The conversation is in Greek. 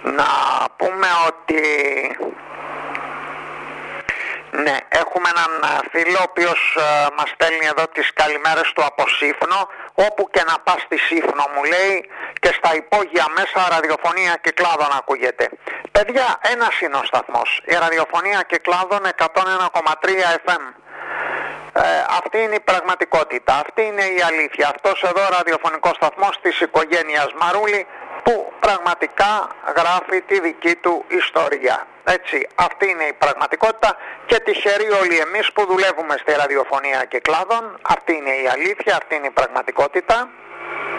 Να πούμε ότι ναι, έχουμε έναν φίλο ο οποίος μας στέλνει εδώ τις καλημέρες του από Σύφνο. Όπου και να πας στη Σύφνο, μου λέει, και στα υπόγεια μέσα ραδιοφωνία Κυκλάδων ακούγεται. Παιδιά, ένας είναι ο σταθμός, η ραδιοφωνία Κυκλάδων 101,3 FM. Αυτή είναι η πραγματικότητα, αυτή είναι η αλήθεια. Αυτός εδώ ραδιοφωνικός σταθμός της οικογένειας Μαρούλη, που πραγματικά γράφει τη δική του ιστορία. Έτσι, αυτή είναι η πραγματικότητα και τυχεροί όλοι εμείς που δουλεύουμε στη ραδιοφωνία Κυκλάδων. Αυτή είναι η αλήθεια, αυτή είναι η πραγματικότητα.